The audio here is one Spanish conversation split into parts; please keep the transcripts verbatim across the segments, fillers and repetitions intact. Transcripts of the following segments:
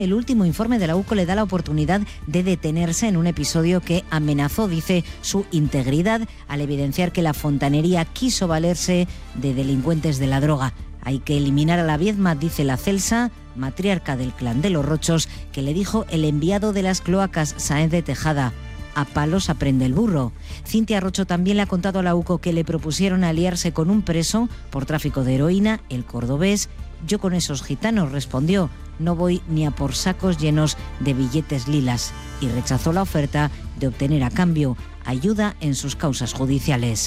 El último informe de la U C O le da la oportunidad de detenerse en un episodio que amenazó, dice, su integridad al evidenciar que la fontanería quiso valerse de delincuentes de la droga. Hay que eliminar a la Viedma, dice la Celsa, matriarca del clan de los Rochos, que le dijo el enviado de las cloacas, Sáenz de Tejada. A palos aprende el burro. Cintia Rocho también le ha contado a la U C O que le propusieron aliarse con un preso por tráfico de heroína, el cordobés. Yo con esos gitanos, respondió, no voy ni a por sacos llenos de billetes lilas, y rechazó la oferta de obtener a cambio ayuda en sus causas judiciales.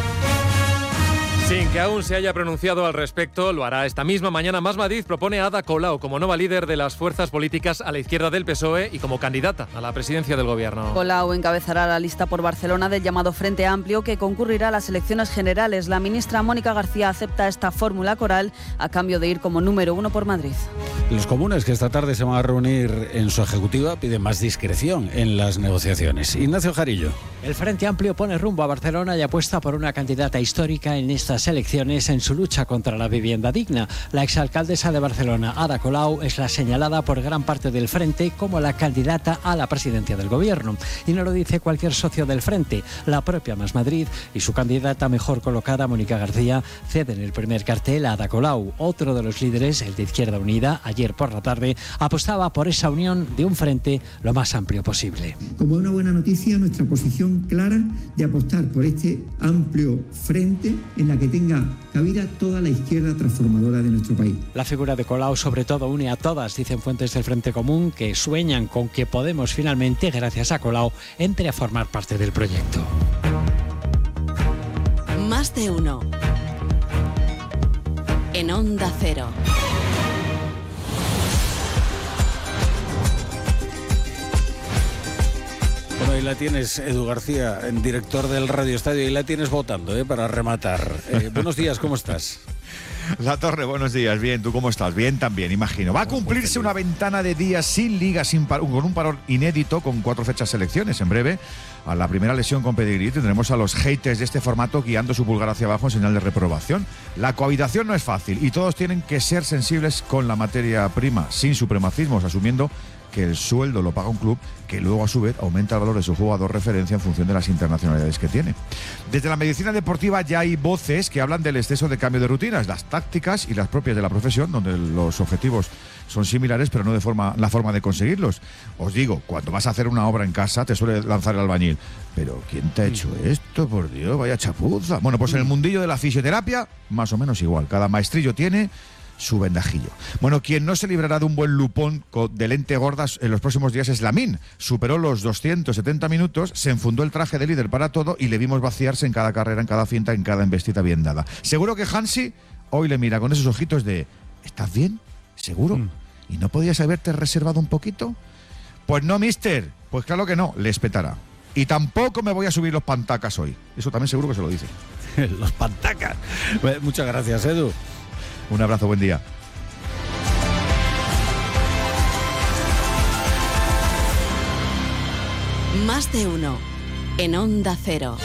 Sin que aún se haya pronunciado al respecto, lo hará esta misma mañana. Más Madrid propone a Ada Colau como nueva líder de las fuerzas políticas a la izquierda del P S O E y como candidata a la presidencia del Gobierno. Colau encabezará la lista por Barcelona del llamado Frente Amplio, que concurrirá a las elecciones generales. La ministra Mónica García acepta esta fórmula coral a cambio de ir como número uno por Madrid. Los comunes, que esta tarde se van a reunir en su ejecutiva, piden más discreción en las negociaciones. Ignacio Jarillo. El Frente Amplio pone rumbo a Barcelona y apuesta por una candidata histórica en estas elecciones en su lucha contra la vivienda digna. La exalcaldesa de Barcelona, Ada Colau, es la señalada por gran parte del Frente como la candidata a la presidencia del Gobierno. Y no lo dice cualquier socio del Frente. La propia Más Madrid y su candidata mejor colocada, Mónica García, ceden el primer cartel a Ada Colau. Otro de los líderes, el de Izquierda Unida, ayer por la tarde, apostaba por esa unión de un Frente lo más amplio posible. Como una buena noticia, nuestra posición clara de apostar por este amplio frente en la que tenga cabida toda la izquierda transformadora de nuestro país. La figura de Colau sobre todo une a todas, dicen fuentes del Frente Común, que sueñan con que Podemos finalmente, gracias a Colau, entre a formar parte del proyecto. Más de uno. En Onda Cero. Bueno, ahí la tienes, Edu García, director del Radio Estadio, y la tienes votando, ¿eh? Para rematar. Eh, buenos días, ¿cómo estás? La Torre, buenos días. Bien, ¿tú cómo estás? Bien también, imagino. Va a cumplirse una ventana de días sin liga, sin par- con un parón inédito, con cuatro fechas selecciones. En breve, a la primera lesión con pedigrí, tendremos a los haters de este formato guiando su pulgar hacia abajo en señal de reprobación. La cohabitación no es fácil y todos tienen que ser sensibles con la materia prima, sin supremacismos, asumiendo que el sueldo lo paga un club que luego a su vez aumenta el valor de su jugador referencia en función de las internacionalidades que tiene. Desde la medicina deportiva ya hay voces que hablan del exceso de cambio de rutinas, las tácticas y las propias de la profesión, donde los objetivos son similares pero no de forma la forma de conseguirlos. Os digo, cuando vas a hacer una obra en casa te suele lanzar el albañil, pero ¿quién te ha hecho esto? Por Dios, vaya chapuza. Bueno, pues en el mundillo de la fisioterapia más o menos igual, cada maestrillo tiene su vendajillo. Bueno, quien no se librará de un buen lupón de lente gordas en los próximos días es Lamine. Superó los doscientos setenta minutos, se enfundó el traje de líder para todo y le vimos vaciarse en cada carrera, en cada finta, en cada embestida bien dada. Seguro que Hansi hoy le mira con esos ojitos de ¿estás bien? ¿Seguro? Mm. ¿Y no podías haberte reservado un poquito? Pues no, mister. Pues claro que no, le espetará. Y tampoco me voy a subir los pantacas hoy. Eso también seguro que se lo dice. Los pantacas. Muchas gracias, Edu. Un abrazo, buen día. Más de uno. En Onda Cero.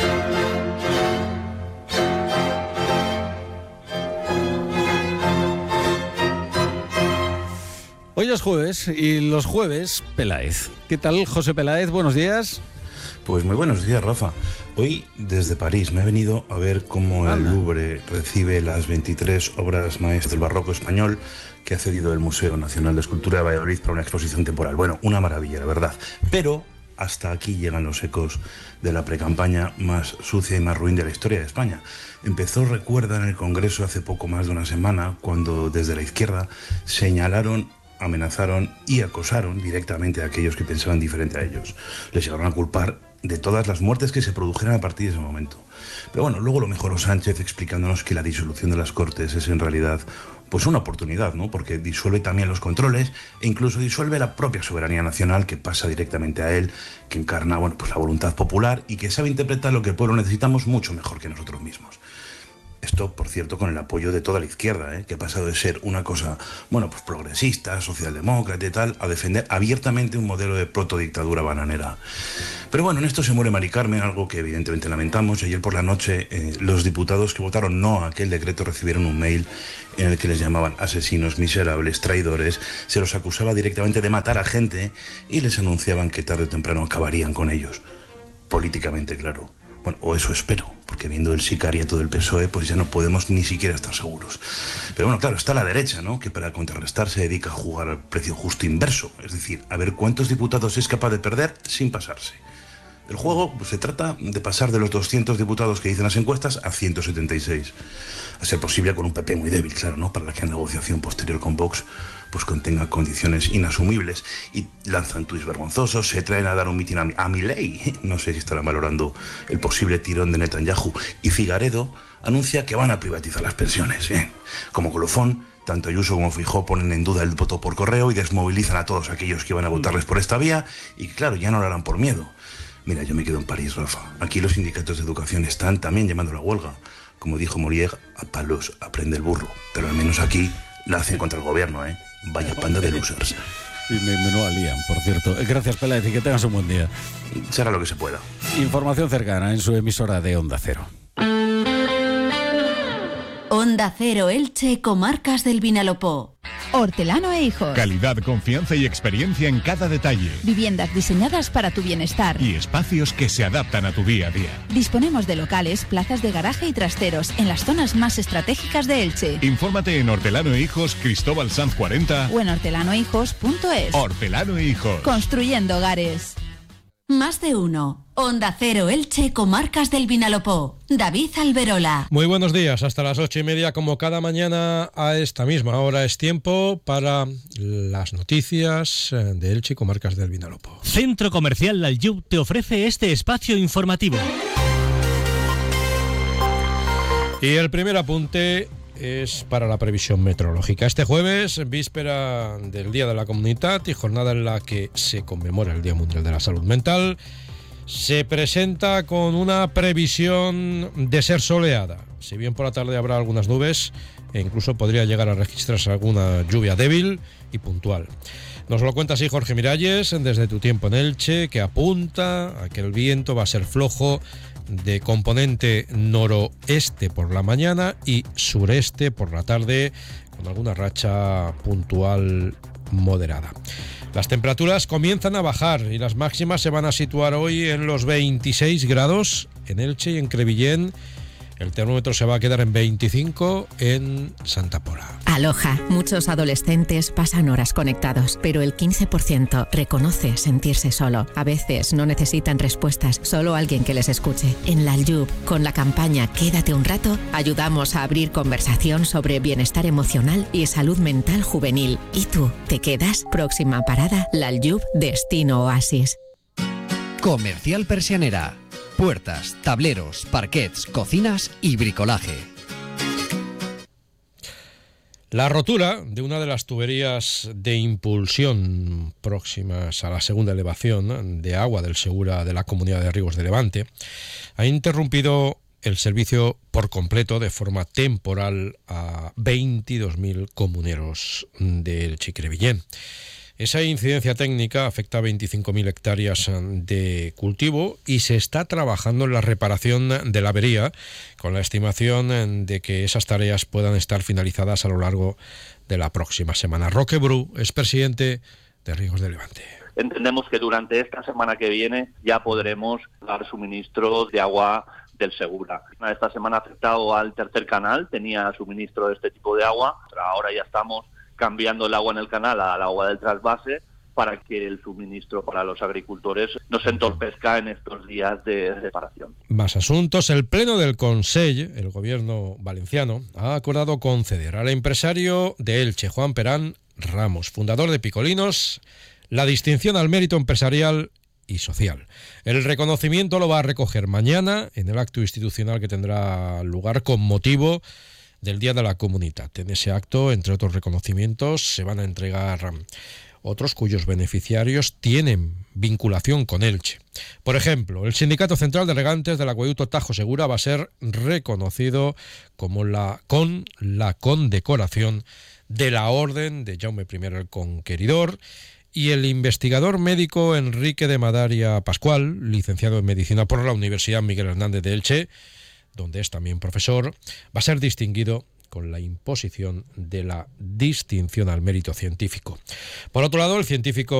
Hoy es jueves y los jueves, Peláez. ¿Qué tal, José Peláez? Buenos días. Pues muy buenos días, Rafa. Hoy, desde París, me he venido a ver cómo el Louvre recibe las veintitrés obras maestras del barroco español que ha cedido el Museo Nacional de Escultura de Valladolid para una exposición temporal. Bueno, una maravilla, la verdad. Pero hasta aquí llegan los ecos de la precampaña más sucia y más ruin de la historia de España. Empezó, recuerda, en el Congreso hace poco más de una semana, cuando desde la izquierda señalaron, amenazaron y acosaron directamente a aquellos que pensaban diferente a ellos. Les llegaron a culpar de todas las muertes que se produjeran a partir de ese momento. Pero bueno, luego lo mejoró Sánchez explicándonos que la disolución de las Cortes es en realidad pues una oportunidad, ¿no? Porque disuelve también los controles e incluso disuelve la propia soberanía nacional que pasa directamente a él, que encarna, bueno, pues la voluntad popular y que sabe interpretar lo que el pueblo necesitamos mucho mejor que nosotros mismos. Esto, por cierto, con el apoyo de toda la izquierda, ¿eh? que ha pasado de ser una cosa, bueno, pues progresista, socialdemócrata y tal, a defender abiertamente un modelo de protodictadura bananera. Pero bueno, en esto se muere Mari Carmen, algo que evidentemente lamentamos. Ayer por la noche, eh, los diputados que votaron no a aquel decreto recibieron un mail en el que les llamaban asesinos, miserables, traidores, se los acusaba directamente de matar a gente y les anunciaban que tarde o temprano acabarían con ellos. Políticamente, claro. Bueno, o eso espero, porque viendo el sicariato del P S O E, pues ya no podemos ni siquiera estar seguros. Pero bueno, claro, está la derecha, ¿no?, que para contrarrestar se dedica a jugar al precio justo inverso, es decir, a ver cuántos diputados es capaz de perder sin pasarse. El juego pues, se trata de pasar de los doscientos diputados que dicen las encuestas a ciento setenta y seis. A ser posible con un P P muy débil, claro, ¿no?, para que la negociación posterior con Vox pues contenga condiciones inasumibles. Y lanzan tuits vergonzosos, se traen a dar un mitin a, a Milei. No sé si estarán valorando el posible tirón de Netanyahu. Y Figaredo anuncia que van a privatizar las pensiones. ¿eh? Como colofón, tanto Ayuso como Feijóo ponen en duda el voto por correo y desmovilizan a todos aquellos que van a votarles por esta vía. Y claro, ya no lo harán por miedo. Mira, yo me quedo en París, Rafa. Aquí los sindicatos de educación están también llamando a la huelga. Como dijo Molière, a palos aprende el burro. Pero al menos aquí la hacen contra el gobierno, ¿eh? Vaya panda de losers. Y me, me no alían, por cierto. Gracias, Peláez, y que tengas un buen día. Será lo que se pueda. Información cercana en su emisora de Onda Cero. Onda Cero Elche, Comarcas del Vinalopó. Hortelano e Hijos. Calidad, confianza y experiencia en cada detalle. Viviendas diseñadas para tu bienestar. Y espacios que se adaptan a tu día a día. Disponemos de locales, plazas de garaje y trasteros en las zonas más estratégicas de Elche. Infórmate en Hortelano e Hijos, Cristóbal Sanz cuarenta o en hortelano hijos punto es. Hortelano e Hijos. Construyendo hogares. Más de uno. Onda Cero Elche, Comarcas del Vinalopó. David Alberola. Muy buenos días. Hasta las ocho y media, como cada mañana a esta misma hora, es tiempo para las noticias de Elche, Comarcas del Vinalopó. Centro Comercial Lalyub te ofrece este espacio informativo. Y el primer apunte es para la previsión meteorológica. Este jueves, víspera del Día de la Comunidad y jornada en la que se conmemora el Día Mundial de la Salud Mental, se presenta con una previsión de ser soleada. Si bien por la tarde habrá algunas nubes e incluso podría llegar a registrarse alguna lluvia débil y puntual. Nos lo cuenta así Jorge Miralles desde Tu Tiempo en Elche, que apunta a que el viento va a ser flojo de componente noroeste por la mañana y sureste por la tarde, con alguna racha puntual moderada. Las temperaturas comienzan a bajar y las máximas se van a situar hoy en los veintiséis grados en Elche y en Crevillén. El termómetro se va a quedar en veinticinco en Santa Pola. Aloha. Muchos adolescentes pasan horas conectados, pero el quince por ciento reconoce sentirse solo. A veces no necesitan respuestas, solo alguien que les escuche. En Lalyub, con la campaña Quédate un rato, ayudamos a abrir conversación sobre bienestar emocional y salud mental juvenil. ¿Y tú, te quedas? Próxima parada, Lalyub, Destino Oasis. Comercial Persianera. Puertas, tableros, parquets, cocinas y bricolaje. La rotura de una de las tuberías de impulsión próximas a la segunda elevación de agua del Segura de la Comunidad de Ríos de Levante ha interrumpido el servicio por completo de forma temporal a veintidós mil comuneros del Crevillén. Esa incidencia técnica afecta a veinticinco mil hectáreas de cultivo y se está trabajando en la reparación de la avería, con la estimación de que esas tareas puedan estar finalizadas a lo largo de la próxima semana. Roque Bru es presidente de Ríos de Levante. Entendemos que durante esta semana que viene ya podremos dar suministro de agua del Segura. Esta semana ha afectado al tercer canal, tenía suministro de este tipo de agua, ahora ya estamos cambiando el agua en el canal al agua del trasvase para que el suministro para los agricultores no se entorpezca en estos días de reparación. Más asuntos. El Pleno del Consell, el gobierno valenciano, ha acordado conceder al empresario de Elche, Juan Perán Ramos, fundador de Picolinos, la distinción al mérito empresarial y social. El reconocimiento lo va a recoger mañana en el acto institucional que tendrá lugar con motivo del Día de la Comunidad. En ese acto, entre otros reconocimientos, se van a entregar otros cuyos beneficiarios tienen vinculación con Elche. Por ejemplo, el Sindicato Central de Regantes del Acueducto Tajo Segura va a ser reconocido como la, con la condecoración de la Orden de Jaume primero el Conqueridor, y el investigador médico Enrique de Madaria Pascual, licenciado en Medicina por la Universidad Miguel Hernández de Elche, donde es también profesor, va a ser distinguido con la imposición de la distinción al mérito científico. Por otro lado, el científico